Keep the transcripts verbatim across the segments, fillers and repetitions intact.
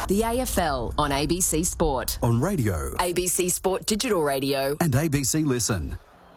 The A F L on A B C Sport. On radio. A B C Sport Digital Radio. And A B C Listen.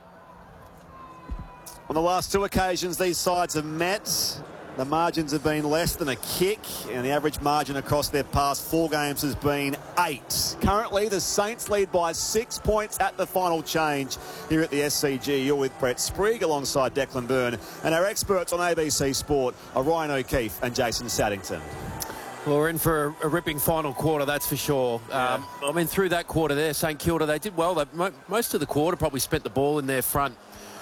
On the last two occasions these sides have met, the margins have been less than a kick, and the average margin across their past four games has been eight. Currently, the Saints lead by six points at the final change here at the S C G. You're with Brett Sprigg alongside Declan Byrne, and our experts on A B C Sport are Ryan O'Keefe and Jason Saddington. Well, we're in for a, a ripping final quarter, that's for sure. Yeah. Um, I mean, through that quarter there, St Kilda, they did well. They, mo most of the quarter probably spent the ball in their front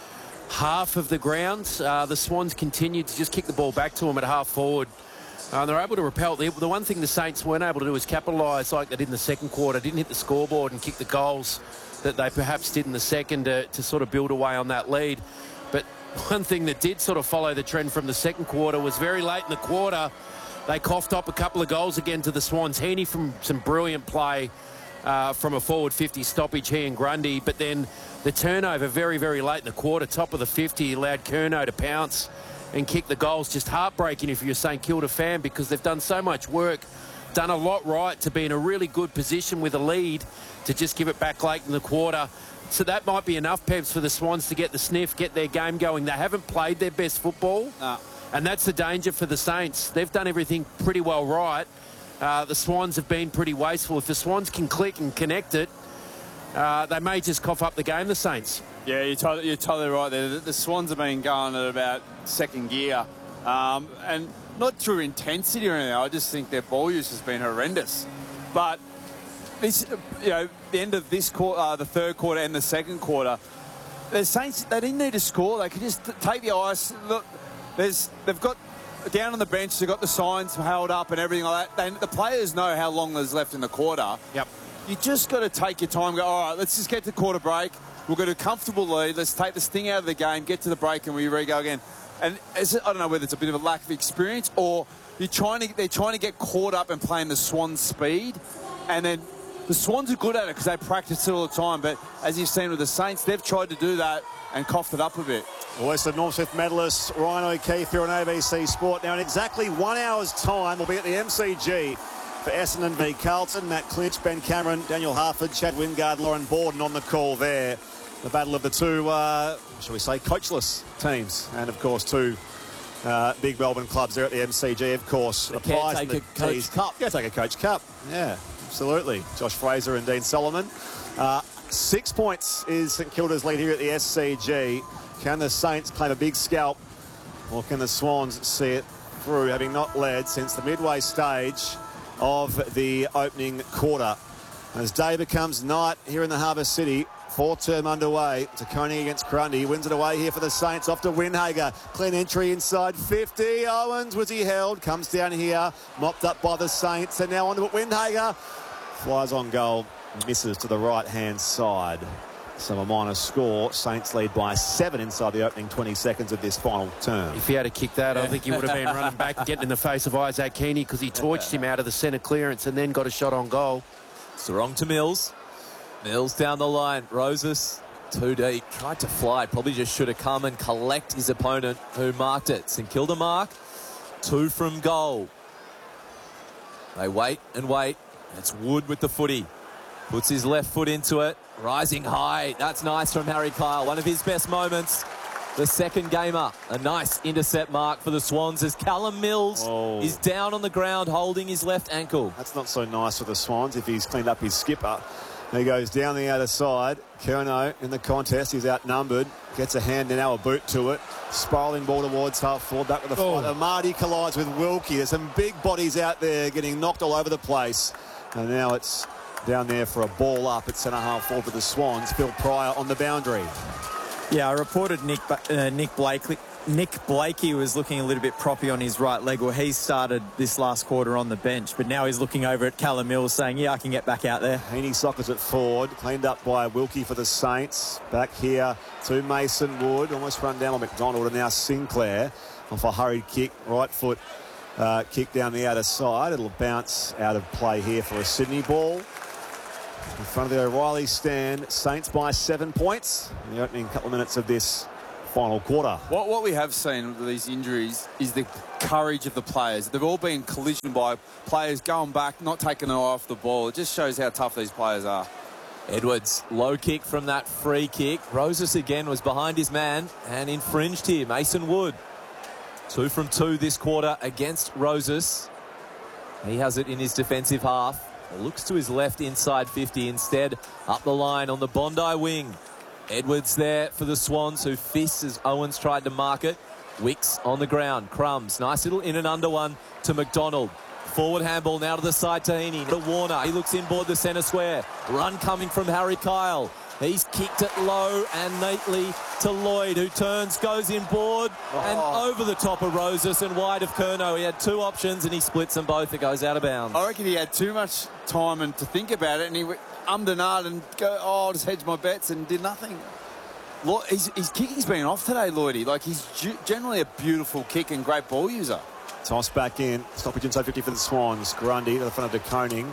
half of the ground. Uh, the Swans continued to just kick the ball back to them at half forward. Uh, and they're able to repel. The, the one thing the Saints weren't able to do is capitalise like they did in the second quarter. Didn't hit the scoreboard and kick the goals that they perhaps did in the second to, to sort of build away on that lead. But one thing that did sort of follow the trend from the second quarter was very late in the quarter, they coughed up a couple of goals again to the Swans. Heaney from some brilliant play uh, from a forward fifty stoppage, he and Grundy. But then the turnover very, very late in the quarter, top of the fifty, allowed Curnow to pounce and kick the goals. Just heartbreaking if you're a St Kilda fan, because they've done so much work, done a lot right to be in a really good position with a lead, to just give it back late in the quarter. So that might be enough, Pebs, for the Swans to get the sniff, get their game going. They haven't played their best football. No. And that's the danger for the Saints. They've done everything pretty well right. Uh, the Swans have been pretty wasteful. If the Swans can click and connect it, uh, they may just cough up the game, the Saints. Yeah, you're totally, you're totally right there. The, the Swans have been going at about second gear. Um, and not through intensity or anything. I just think their ball use has been horrendous. But this, you know, the end of this quarter, uh, the third quarter and the second quarter, the Saints, they didn't need to score. They could just take the ice. Look, There's, they've got down on the bench, they've got the signs held up and everything like that. They, the players know how long there's left in the quarter. Yep. You just got to take your time and go, all right, let's just get to quarter break. We've got a comfortable lead. Let's take the sting out of the game, get to the break, and we re-go again. And is it, I don't know whether it's a bit of a lack of experience or you're trying to, they're trying to get caught up and playing the Swans' speed. And then the Swans are good at it because they practice it all the time. But as you've seen with the Saints, they've tried to do that and coughed it up a bit. Western North Smith medalist Ryan O'Keefe here on A B C Sport. Now in exactly one hour's time, we'll be at the M C G for Essendon v Carlton. Matt Clinch, Ben Cameron, Daniel Harford, Chad Wingard, Lauren Borden on the call there. The battle of the two, uh, shall we say, coachless teams. And of course, two uh, big Melbourne clubs there at the M C G, of course. The Caretaker Coach Cup. Caretaker Coach Cup, yeah, absolutely. Josh Fraser and Dean Solomon. Uh, six points is St Kilda's lead here at the S C G. Can the Saints claim a big scalp, or can the Swans see it through, having not led since the midway stage of the opening quarter? As day becomes night here in the Harbour City, fourth term underway. Taccone against Grundy. Wins it away here for the Saints. Off to Windhager. Clean entry inside fifty. Owens, was he held? Comes down here. Mopped up by the Saints. And now on to Windhager. Flies on goal. Misses to the right-hand side. So a minor score. Saints lead by seven inside the opening twenty seconds of this final term. If he had a kick that, I think he would have been running back and getting in the face of Isaac Heaney, because he torched him out of the centre clearance and then got a shot on goal. Sarong to Mills. Mills down the line. Roses too deep. Tried to fly. Probably just should have come and collect his opponent who marked it. St Kilda mark. Two from goal. They wait and wait. It's Wood with the footy. Puts his left foot into it. Rising high. That's nice from Harry Kyle. One of his best moments. The second gamer. A nice intercept mark for the Swans as Callum Mills oh. is down on the ground holding his left ankle. That's not so nice for the Swans if he's cleaned up his skipper. He goes down the other side. Curnow in the contest. He's outnumbered. Gets a hand and now a boot to it. Spiralling ball towards half forward. Back with the oh. fight. Amadi collides with Wilkie. There's some big bodies out there getting knocked all over the place. And now it's down there for a ball up at centre half forward for the Swans. Phil Pryor on the boundary. Yeah, I reported Nick uh, Nick Blakely. Nick Blakey was looking a little bit proppy on his right leg. Well, he started this last quarter on the bench, but now he's looking over at Callum Mills saying, yeah, I can get back out there. Heaney sockers it forward. Cleaned up by Wilkie for the Saints. Back here to Mason Wood. Almost run down on McDonald, and now Sinclair off a hurried kick. Right foot uh, kick down the outer side. It'll bounce out of play here for a Sydney ball. In front of the O'Reilly stand, Saints by seven points in the opening couple of minutes of this final quarter. What, what we have seen with these injuries is the courage of the players. They've all been collisioned by players going back, not taking their eye off the ball. It just shows how tough these players are. Edwards, low kick from that free kick. Rosas again was behind his man and infringed here. Mason Wood, two from two this quarter against Rosas. He has it in his defensive half. Looks to his left inside fifty instead. Up the line on the Bondi wing. Edwards there for the Swans, who fists as Owens tried to mark it. Wicks on the ground. Crumbs, nice little in and under one to McDonald. Forward handball now to the side to Heaney. To Warner. He looks inboard the centre square. Run coming from Harry Kyle. He's kicked it low and neatly to Lloyd, who turns, goes inboard oh. and over the top of Rosas and wide of Curnow. He had two options and he splits them both. It goes out of bounds. I reckon he had too much time and to think about it, and he went ummed and ahed and go, oh, I'll just hedge my bets, and did nothing. His, his kicking's been off today, Lloydie. Like, he's generally a beautiful kick and great ball user. Toss back in. Stoppage inside fifty for the Swans. Grundy to the front of De Koning.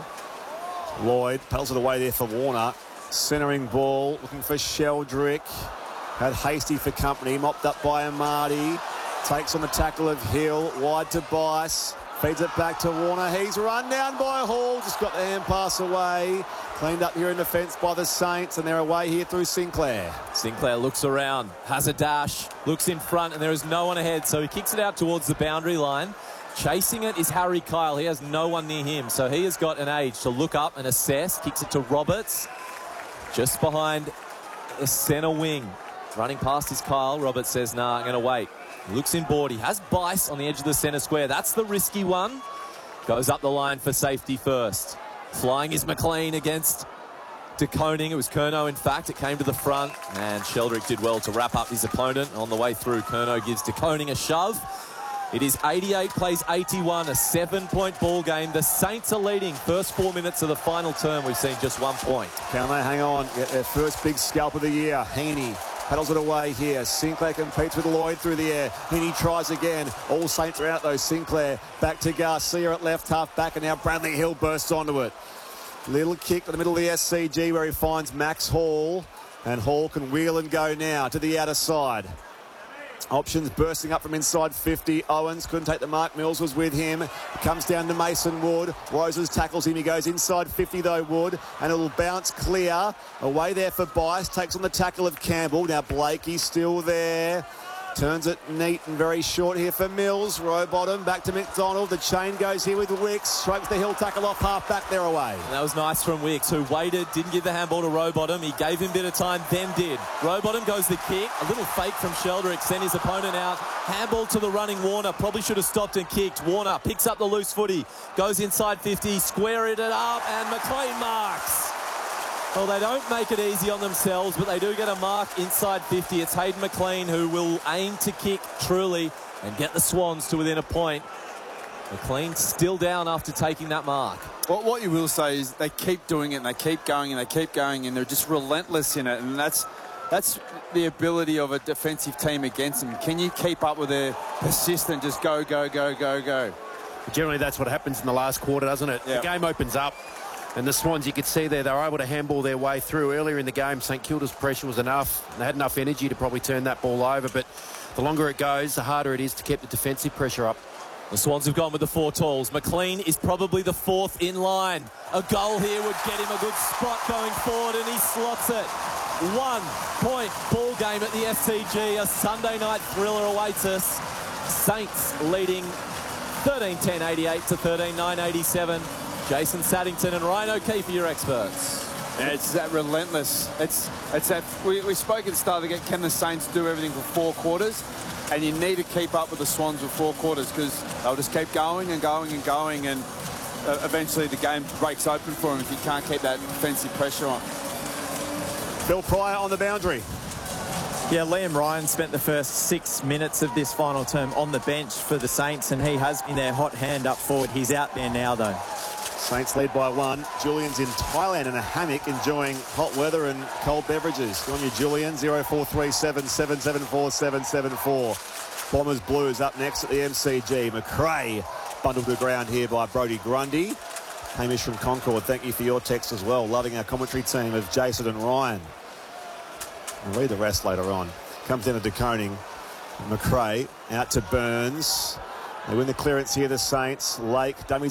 Lloyd pedals it away there for Warner. Centering ball. Looking for Sheldrick. Had Hasty for company. Mopped up by Amadi. Takes on the tackle of Hill. Wide to Bice. Feeds it back to Warner. He's run down by Hall. Just got the hand pass away. Cleaned up here in defence by the Saints, and they're away here through Sinclair. Sinclair looks around, has a dash, looks in front, and there is no one ahead, so he kicks it out towards the boundary line. Chasing it is Harry Kyle. He has no one near him, so he has got an age to look up and assess. Kicks it to Roberts, just behind the centre wing. Running past is Kyle. Roberts says, nah, I'm going to wait. He looks inboard. He has Bice on the edge of the centre square. That's the risky one. Goes up the line for safety first. Flying is McLean against De Koning. It was Curnow, in fact. It came to the front, and Sheldrick did well to wrap up his opponent. On the way through, Curnow gives De Koning a shove. It is eighty-eight plays eighty-one, a seven-point ball game. The Saints are leading. First four minutes of the final term, we've seen just one point. Can they hang on? Get their first big scalp of the year. Heaney paddles it away here. Sinclair competes with Lloyd through the air. Heaney tries again. All Saints are out though. Sinclair back to Garcia at left half back, and now Bradley Hill bursts onto it. Little kick to the middle of the S C G where he finds Max Hall, and Hall can wheel and go now to the outer side. Options bursting up from inside fifty. Owens couldn't take the mark. Mills was with him. Comes down to Mason Wood. Roses tackles him. He goes inside fifty though, Wood. And it'll bounce clear. Away there for Bice. Takes on the tackle of Campbell. Now Blakey's still there. Turns it neat and very short here for Mills. Row bottom. Back to McDonald. The chain goes here with Wicks. Strikes the Hill tackle off half back. They're away. And that was nice from Wicks, who waited, didn't give the handball to Rowbottom. He gave him a bit of time, then did. Rowbottom goes the kick. A little fake from Sheldrick. Sent his opponent out. Handball to the running Warner. Probably should have stopped and kicked. Warner picks up the loose footy. Goes inside fifty. Squared it up. And McLean marks. Well, they don't make it easy on themselves, but they do get a mark inside fifty. It's Hayden McLean who will aim to kick truly and get the Swans to within a point. McLean still down after taking that mark. Well, what you will say is they keep doing it and they keep going and they keep going and they're just relentless in it, and that's that's the ability of a defensive team against them. Can you keep up with their persistent, just go, go, go, go, go? Generally, that's what happens in the last quarter, doesn't it? Yep. The game opens up. And the Swans, you could see there, they were able to handball their way through. Earlier in the game, St Kilda's pressure was enough. They had enough energy to probably turn that ball over. But the longer it goes, the harder it is to keep the defensive pressure up. The Swans have gone with the four talls. McLean is probably the fourth in line. A goal here would get him a good spot going forward, and he slots it. One-point ball game at the S C G. A Sunday night thriller awaits us. Saints leading thirteen ten eighty-eight to thirteen nine eighty-seven. Jason Saddington and Ryan O'Keefe are your experts. Yeah, it's that relentless. It's it's that we, we spoke at the start of the game. Can the Saints do everything for four quarters? And you need to keep up with the Swans with four quarters, because they'll just keep going and going and going, and uh, eventually the game breaks open for them if you can't keep that defensive pressure on. Phil Pryor on the boundary. Yeah, Liam Ryan spent the first six minutes of this final term on the bench for the Saints, and he has been their hot hand up forward. He's out there now, though. Saints lead by one. Julian's in Thailand in a hammock enjoying hot weather and cold beverages. Go on you, Julian. zero four three seven, seven seven four, seven seven four. Bombers Blues up next at the M C G. McRae bundled to the ground here by Brodie Grundy. Hamish from Concord, thank you for your text as well. Loving our commentary team of Jason and Ryan. We'll read the rest later on. Comes down to De Koning. McRae out to Burns. They win the clearance here, the Saints. Lake dummies